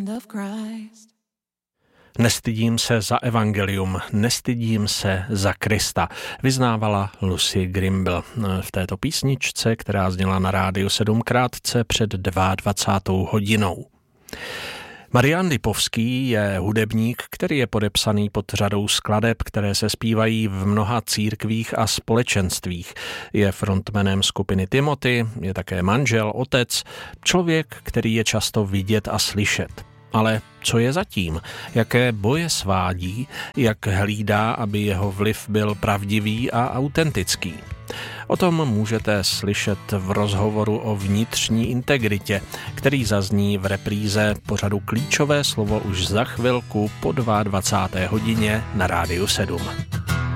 Nestydím se za evangelium, nestydím se za Krista, vyznávala Lucy Grimble v této písničce, která zněla na Rádiu 7 krátce před 22. hodinou. Marián Lipovský je hudebník, který je podepsaný pod řadou skladeb, které se zpívají v mnoha církvích a společenstvích. Je frontmanem skupiny Timothy, je také manžel, otec, člověk, který je často vidět a slyšet. Ale co je zatím? Jaké boje svádí? Jak hlídá, aby jeho vliv byl pravdivý a autentický? O tom můžete slyšet v rozhovoru o vnitřní integritě, který zazní v repríze pořadu Klíčové slovo už za chvilku po 22. hodině na Rádiu 7.